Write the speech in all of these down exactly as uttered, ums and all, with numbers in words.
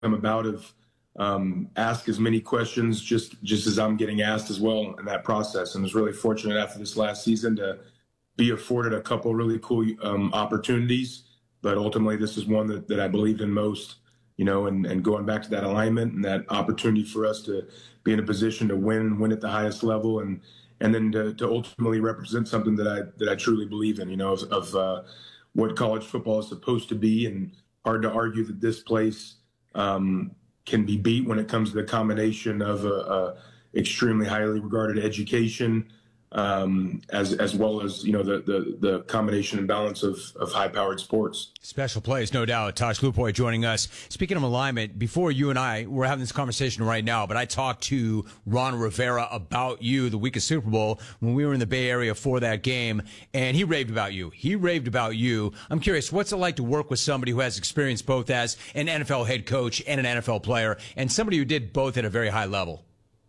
come about have um, asked as many questions just just as I'm getting asked as well in that process. And was really fortunate after this last season to be afforded a couple really cool um, opportunities. But ultimately, this is one that, that I believed in most, you know, and, and going back to that alignment and that opportunity for us to be in a position to win, win at the highest level, and and then to, to ultimately represent something that I that I truly believe in, you know, of, of uh, what college football is supposed to be. And hard to argue that this place um, can be beat when it comes to the combination of a, a extremely highly regarded education, um, as as well as, you know, the the, the combination and balance of, of high-powered sports. Special plays, no doubt. Tosh Lupoy joining us. Speaking of alignment, before you and I, we're having this conversation right now, but I talked to Ron Rivera about you the week of Super Bowl when we were in the Bay Area for that game, and he raved about you. He raved about you. I'm curious, what's it like to work with somebody who has experience both as an N F L head coach and an N F L player, and somebody who did both at a very high level?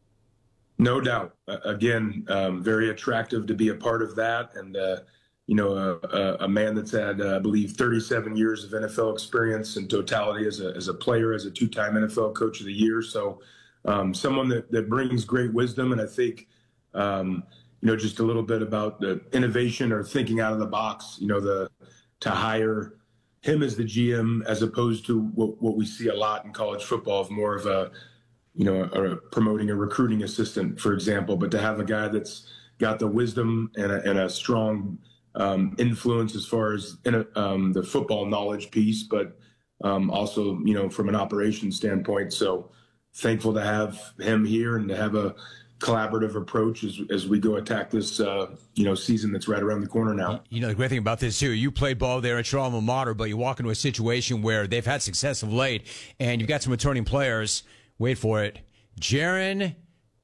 No doubt. Uh, again, um, very attractive to be a part of that. And, uh, you know, a, a, a man that's had, uh, I believe, thirty-seven years of N F L experience in totality as a, as a player, as a two-time N F L Coach of the Year. So um, someone that, that brings great wisdom. And I think, um, you know, just a little bit about the innovation or thinking out of the box, you know, the to hire him as the G M as opposed to what, what we see a lot in college football of more of a, you know, a, a promoting a recruiting assistant, for example, but to have a guy that's got the wisdom and a, and a strong um, influence as far as in a, um, the football knowledge piece, but um, also, you know, from an operations standpoint. So thankful to have him here and to have a collaborative approach as, as we go attack this, uh, you know, season that's right around the corner now. You know, the great thing about this, too, you played ball there at your alma mater, but you walk into a situation where they've had success of late, and you've got some returning players. Wait for it. Jaren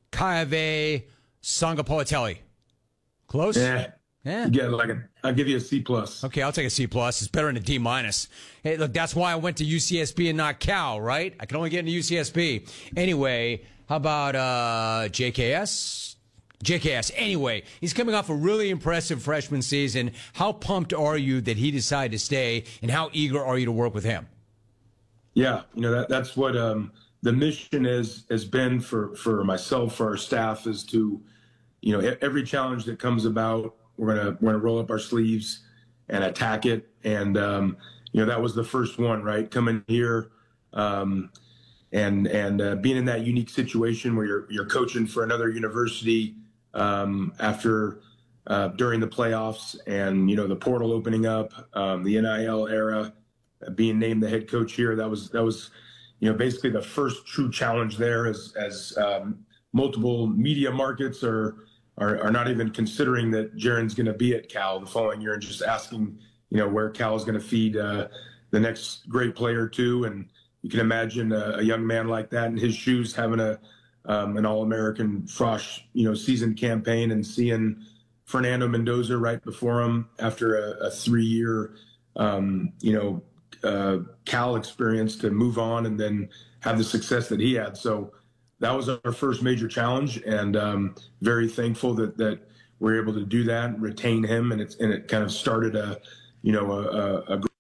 Kayave Sangapolitelli. Close? Yeah. Yeah. Yeah, like a, I'll give you a C plus. Okay, I'll take a C plus. It's better than a D minus. Hey, look, that's why I went to U C S B and not Cal, right? I can only get into U C S B. Anyway, how about uh, J K S? J K S. Anyway, he's coming off a really impressive freshman season. How pumped are you that he decided to stay, and how eager are you to work with him? Yeah, you know, that that's what um, the mission is has been for, for myself, for our staff, is to, you know, every challenge that comes about, we're gonna we're gonna roll up our sleeves and attack it. And um, you know, that was the first one, right? Coming here um, and and uh, being in that unique situation where you're you're coaching for another university um, after uh, during the playoffs, and you know, the portal opening up, um, the N I L era, uh, being named the head coach here. That was that was. You know, basically the first true challenge there, as as um, multiple media markets are, are are not even considering that Jaren's going to be at Cal the following year, and just asking, you know, where Cal is going to feed uh, the next great player to. And you can imagine a, a young man like that in his shoes having a um, an All-American Frosh, you know, season campaign, and seeing Fernando Mendoza right before him after a, a three-year, um, you know. Uh, Cal experience to move on and then have the success that he had. So that was our first major challenge, and um, very thankful that that we're able to do that, and retain him, and it's and it kind of started a, you know, a, a, a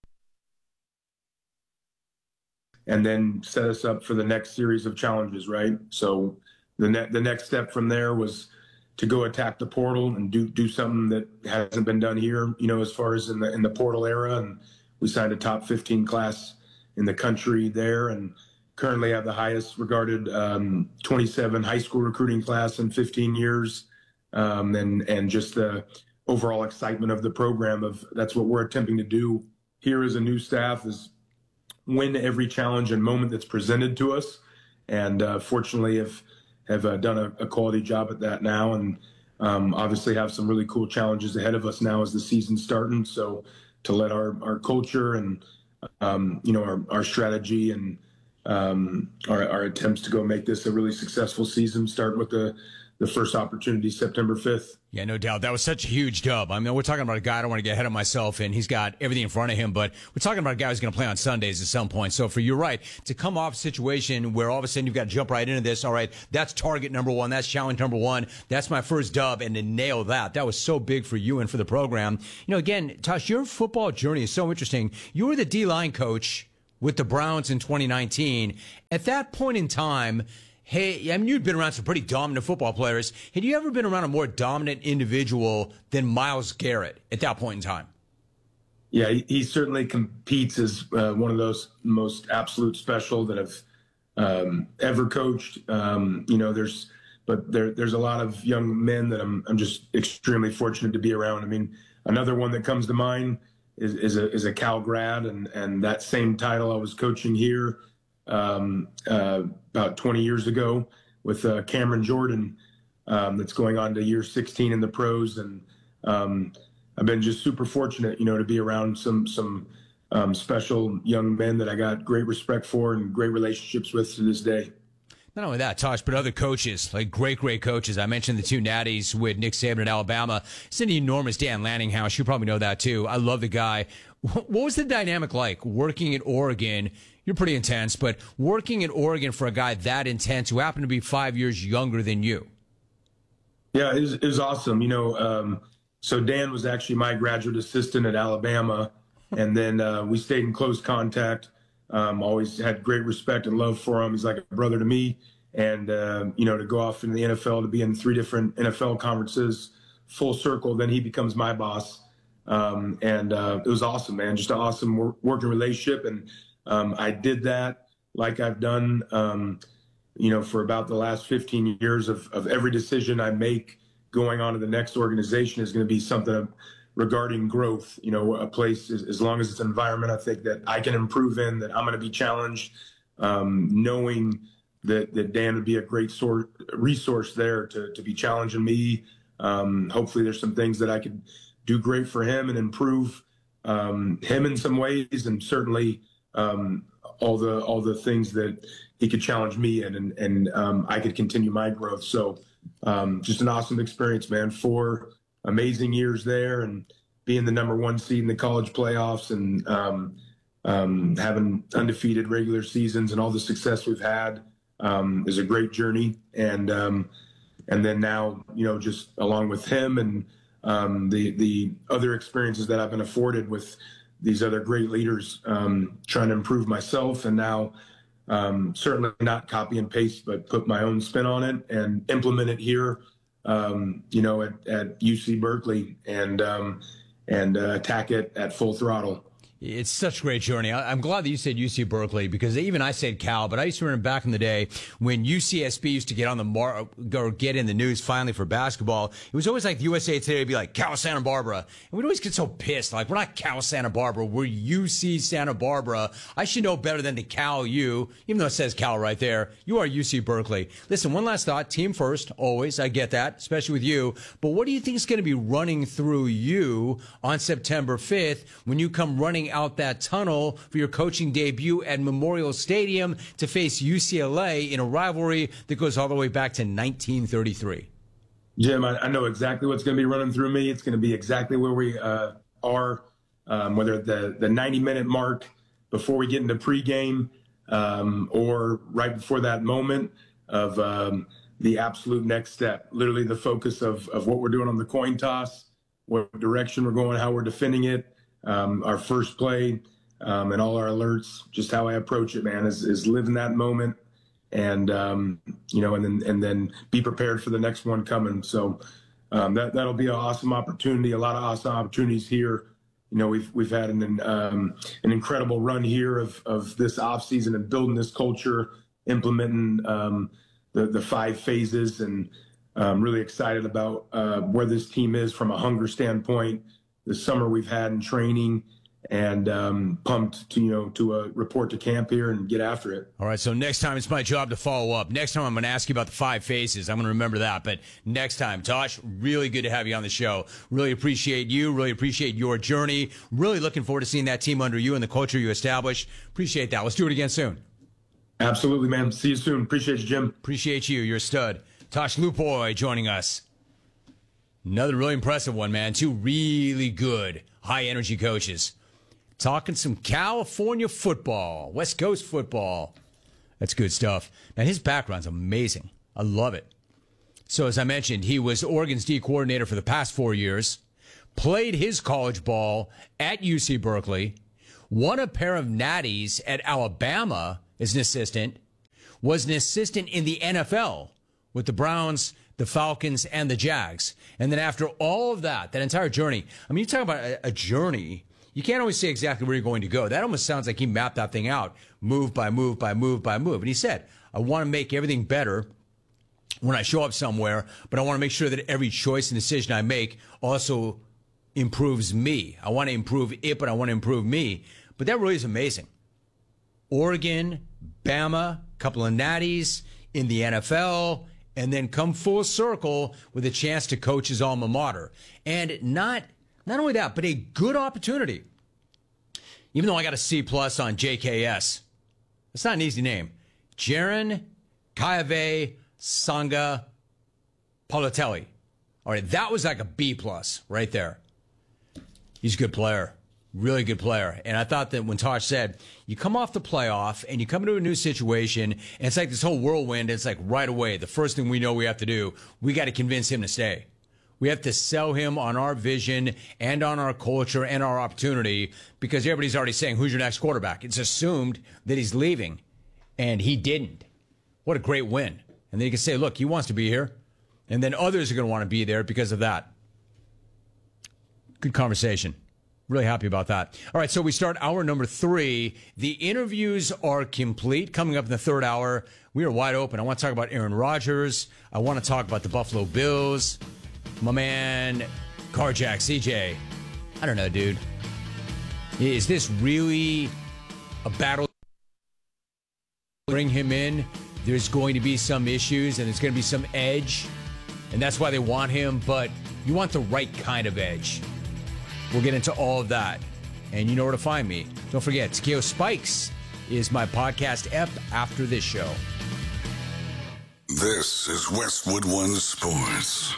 and then set us up for the next series of challenges, right? So the ne- the next step from there was to go attack the portal and do do something that hasn't been done here, you know, as far as in the in the portal era. And we signed a top fifteen class in the country there, and currently have the highest regarded um, twenty-seven high school recruiting class in fifteen years. Um, and, and just the overall excitement of the program of that's what we're attempting to do here as a new staff, is win every challenge and moment that's presented to us. And uh, fortunately have, have uh, done a, a quality job at that now. And um, obviously have some really cool challenges ahead of us now as the season's starting. So to let our, our culture and, um, you know, our, our strategy and um, our, our attempts to go make this a really successful season start with the, the first opportunity September fifth. Yeah, no doubt. That was such a huge dub. I mean, we're talking about a guy, I don't want to get ahead of myself, and he's got everything in front of him, but we're talking about a guy who's going to play on Sundays at some point. So for you're right, to come off a situation where all of a sudden you've got to jump right into this, all right, that's target number one, that's challenge number one, that's my first dub, and to nail that, that was so big for you and for the program. You know, again, Tosh, your football journey is so interesting. You were the D-line coach with the Browns in twenty nineteen. At that point in time, hey, I mean, you'd been around some pretty dominant football players. Had you ever been around a more dominant individual than Myles Garrett at that point in time? Yeah, he, he certainly competes as uh, one of those most absolute special that have um, ever coached. Um, you know, there's, but there, there's a lot of young men that I'm, I'm just extremely fortunate to be around. I mean, another one that comes to mind is, is a, is a Cal grad, and, and that same title I was coaching here um, uh, about twenty years ago with uh, Cameron Jordan, um, that's going on to year sixteen in the pros. And um, I've been just super fortunate, you know, to be around some, some um, special young men that I got great respect for and great relationships with to this day. Not only that, Tosh, but other coaches, like great, great coaches. I mentioned the two natties with Nick Saban at Alabama. It's an enormous Dan Lanninghouse. You probably know that, too. I love the guy. What was the dynamic like working at Oregon? You're pretty intense, but working at Oregon for a guy that intense who happened to be five years younger than you? Yeah, it was, it was awesome. You know, um, so Dan was actually my graduate assistant at Alabama, and then uh, we stayed in close contact. Um, always had great respect and love for him. He's like a brother to me. And, uh, you know, to go off in the N F L, to be in three different N F L conferences, full circle, then he becomes my boss. Um, and uh, it was awesome, man. Just an awesome wor- working relationship. And um, I did that like I've done, um, you know, for about the last fifteen years of, of every decision I make going on to the next organization is going to be something regarding growth, you know, a place, as, as long as it's an environment I think that I can improve in, that I'm going to be challenged, um, knowing that, that Dan would be a great sort, resource there to, to be challenging me. Um, hopefully there's some things that I could do great for him and improve um, him in some ways, and certainly um, all the all the things that he could challenge me in, and, and um, I could continue my growth. So um, just an awesome experience, man. Four amazing years there, and being the number one seed in the college playoffs, and um, um, having undefeated regular seasons and all the success we've had um, is a great journey. And um, and then now, you know, just along with him and um, the the other experiences that I've been afforded with these other great leaders, um, trying to improve myself, and now um, certainly not copy and paste, but put my own spin on it and implement it here. Um, you know, at, at U C Berkeley, and um, and uh, attack it at full throttle. It's such a great journey. I'm glad that you said U C Berkeley, because even I said Cal, but I used to remember back in the day when U C S B used to get on the mar- or get in the news finally for basketball. It was always like U S A Today would be like Cal Santa Barbara, and we'd always get so pissed. Like, we're not Cal Santa Barbara, we're U C Santa Barbara. I should know better than to Cal you, even though it says Cal right there. You are U C Berkeley. Listen, one last thought. Team first, always. I get that, especially with you. But what do you think is going to be running through you on September fifth when you come running out that tunnel for your coaching debut at Memorial Stadium to face U C L A in a rivalry that goes all the way back to nineteen thirty-three? Jim, I, I know exactly what's going to be running through me. It's going to be exactly where we uh, are, um, whether the the ninety minute mark before we get into pregame, um, or right before that moment of um, the absolute next step. Literally the focus of of what we're doing on the coin toss, what direction we're going, how we're defending it. Um, our first play, um, and all our alerts, just how I approach it, man, is, is live in that moment, and, um, you know, and then, and then be prepared for the next one coming. So, um, that, that'll be an awesome opportunity. A lot of awesome opportunities here. You know, we've, we've had an, um, an incredible run here of, of this off season and building this culture, implementing, um, the, the five phases, and, um, really excited about, uh, where this team is from a hunger standpoint. The summer we've had in training, and um, pumped to, you know, to uh, report to camp here and get after it. All right, so next time it's my job to follow up. Next time I'm going to ask you about the five phases. I'm going to remember that. But next time, Tosh, really good to have you on the show. Really appreciate you. Really appreciate your journey. Really looking forward to seeing that team under you and the culture you establish. Appreciate that. Let's do it again soon. Absolutely, man. See you soon. Appreciate you, Jim. Appreciate you. You're a stud. Tosh Lupoy joining us. Another really impressive one, man. Two really good, high-energy coaches. Talking some California football, West Coast football. That's good stuff. Man, his background's amazing. I love it. So, as I mentioned, he was Oregon's D coordinator for the past four years, played his college ball at U C Berkeley, won a pair of natties at Alabama as an assistant, was an assistant in the N F L with the Browns, the Falcons, and the Jags. And then after all of that, that entire journey, I mean, you talk about a, a journey, you can't always say exactly where you're going to go. That almost sounds like he mapped that thing out, move by move by move by move. And he said, I want to make everything better when I show up somewhere, but I want to make sure that every choice and decision I make also improves me. I want to improve it, but I want to improve me. But that really is amazing. Oregon, Bama, couple of natties in the N F L, and then come full circle with a chance to coach his alma mater. And not not only that, but a good opportunity. Even though I got a C plus on J K S. It's not an easy name. Jaron Kayave Sanga Politelli. All right, that was like a B plus right there. He's a good player. Really good player. And I thought that when Tosh said, you come off the playoff and you come into a new situation, and it's like this whole whirlwind, it's like right away, the first thing we know we have to do, we got to convince him to stay. We have to sell him on our vision and on our culture and our opportunity, because everybody's already saying, who's your next quarterback? It's assumed that he's leaving, and he didn't. What a great win. And then you can say, look, he wants to be here, and then others are going to want to be there because of that. Good conversation. Really happy about that. All right, so we start hour number three. The interviews are complete. Coming up in the third hour, we are wide open. I want to talk about Aaron Rodgers. I want to talk about the Buffalo Bills. My man, Carjack C J. I don't know, dude. Is this really a battle? Bring him in. There's going to be some issues, and there's going to be some edge, and that's why they want him, but you want the right kind of edge. We'll get into all of that. And you know where to find me. Don't forget, Takeo Spikes is my podcast ep after this show. This is Westwood One Sports.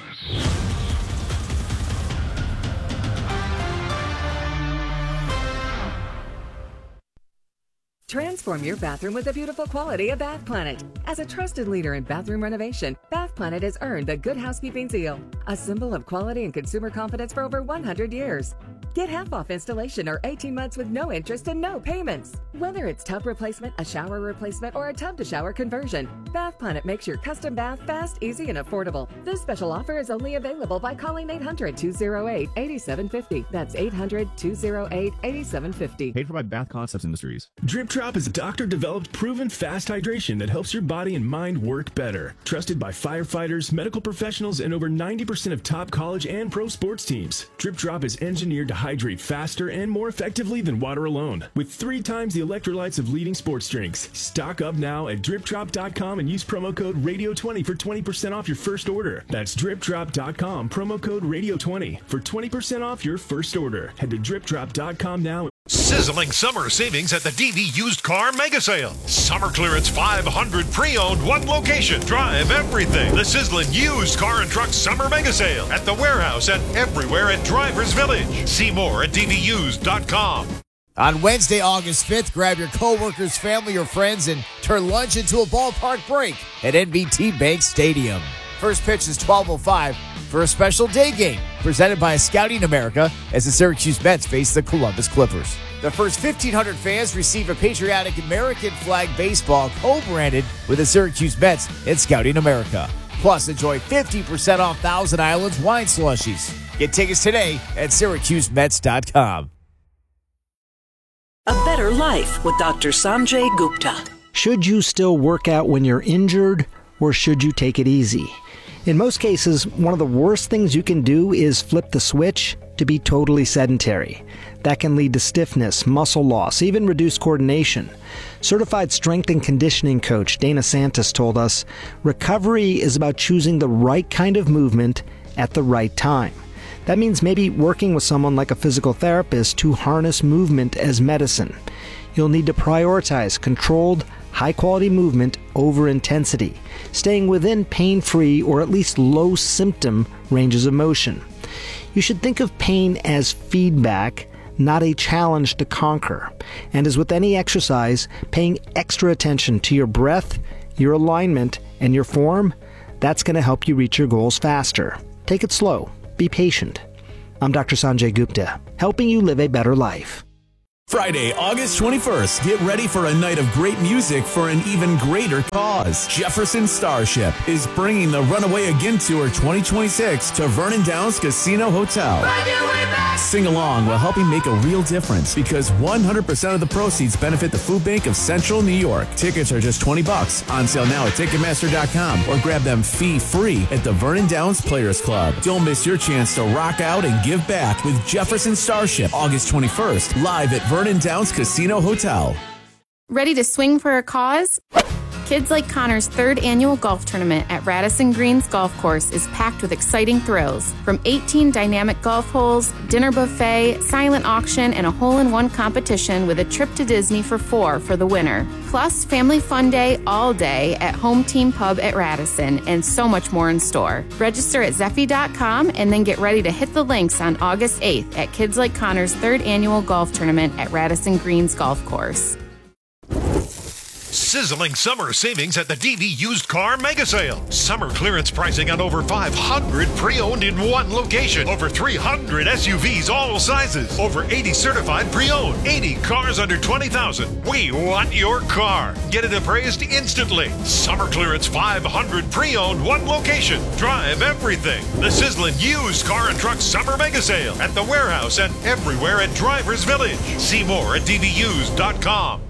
Transform your bathroom with the beautiful quality of Bath Planet. As a trusted leader in bathroom renovation, Bath Planet has earned the Good Housekeeping seal, a symbol of quality and consumer confidence for over one hundred years. Get half off installation or eighteen months with no interest and no payments. Whether it's tub replacement, a shower replacement, or a tub-to-shower conversion, Bath Planet makes your custom bath fast, easy, and affordable. This special offer is only available by calling eight hundred, two oh eight, eight seven five oh. That's eight hundred, two oh eight, eight seven five oh. Paid for by Bath Concepts Industries. Drip Drop is a doctor-developed, proven fast hydration that helps your body and mind work better. Trusted by firefighters, medical professionals, and over ninety percent of top college and pro sports teams. Drip Drop is engineered to hydrate faster and more effectively than water alone, with three times the electrolytes of leading sports drinks. Stock up now at drip drop dot com and use promo code radio twenty for twenty percent off your first order. That's drip drop dot com, promo code radio twenty for twenty percent off your first order. Head to drip drop dot com now. Sizzling summer savings at the D V Used Car Mega Sale. Summer clearance five hundred pre-owned, one location. Drive everything. The sizzling used car and truck summer mega sale at the warehouse and everywhere at Drivers Village. See more at d v used dot com. On Wednesday, August fifth, grab your coworkers, family, or friends and turn lunch into a ballpark break at N B T Bank Stadium. First pitch is twelve oh five for a special day game presented by Scouting America as the Syracuse Mets face the Columbus Clippers. The first fifteen hundred fans receive a patriotic American flag baseball co-branded with the Syracuse Mets and Scouting America. Plus, enjoy fifty percent off Thousand Islands wine slushies. Get tickets today at syracuse mets dot com. A better life with Doctor Sanjay Gupta. Should you still work out when you're injured, or should you take it easy? In most cases, one of the worst things you can do is flip the switch to be totally sedentary. That can lead to stiffness, muscle loss, even reduced coordination. Certified strength and conditioning coach Dana Santos told us, recovery is about choosing the right kind of movement at the right time. That means maybe working with someone like a physical therapist to harness movement as medicine. You'll need to prioritize controlled, high-quality movement over intensity, staying within pain-free or at least low-symptom ranges of motion. You should think of pain as feedback, not a challenge to conquer. And as with any exercise, paying extra attention to your breath, your alignment, and your form, that's going to help you reach your goals faster. Take it slow. Be patient. I'm Doctor Sanjay Gupta, helping you live a better life. Friday, August twenty-first, get ready for a night of great music for an even greater cause. Jefferson Starship is bringing the Runaway Again Tour twenty twenty-six to Vernon Downs Casino Hotel. Sing along while helping make a real difference because one hundred percent of the proceeds benefit the Food Bank of Central New York. Tickets are just twenty bucks. On sale now at Ticketmaster dot com or grab them fee-free at the Vernon Downs Players Club. Don't miss your chance to rock out and give back with Jefferson Starship, August twenty-first, live at Vernon Downs Casino Hotel. Ready to swing for a cause? Kids Like Connor's third annual golf tournament at Radisson Greens Golf Course is packed with exciting thrills. From eighteen dynamic golf holes, dinner buffet, silent auction, and a hole-in-one competition with a trip to Disney for four for the winner. Plus, family fun day all day at Home Team Pub at Radisson, and so much more in store. Register at Zeffy dot com and then get ready to hit the links on August eighth at Kids Like Connor's third annual golf tournament at Radisson Greens Golf Course. Sizzling summer savings at the D V Used Car Mega Sale. Summer clearance pricing on over five hundred pre-owned in one location. Over three hundred S U Vs all sizes. Over eighty certified pre-owned. eighty cars under twenty thousand. We want your car. Get it appraised instantly. Summer clearance five hundred pre-owned, one location. Drive everything. The sizzling Used Car and Truck Summer Mega Sale at the warehouse and everywhere at Drivers Village. See more at D V used dot com.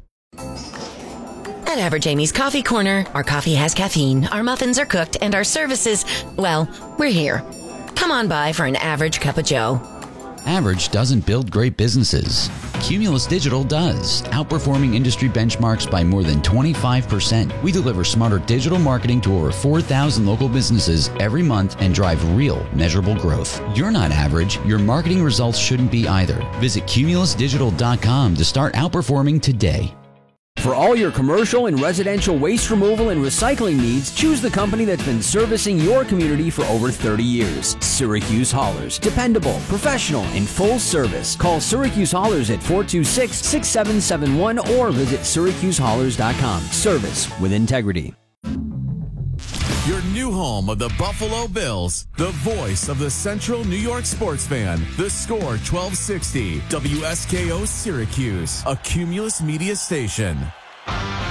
At Average Amy's Coffee Corner, our coffee has caffeine, our muffins are cooked, and our services, well, we're here. Come on by for an average cup of joe. Average doesn't build great businesses. Cumulus Digital does, outperforming industry benchmarks by more than twenty-five percent. We deliver smarter digital marketing to over four thousand local businesses every month and drive real, measurable growth. You're not average. Your marketing results shouldn't be either. Visit Cumulus Digital dot com to start outperforming today. For all your commercial and residential waste removal and recycling needs, choose the company that's been servicing your community for over thirty years. Syracuse Haulers. Dependable, professional, and full service. Call Syracuse Haulers at four two six, six seven seven one or visit Syracuse Haulers dot com. Service with integrity. Your new home of the Buffalo Bills, the voice of the Central New York sports fan. The Score twelve sixty, W S K O Syracuse, a Cumulus Media station.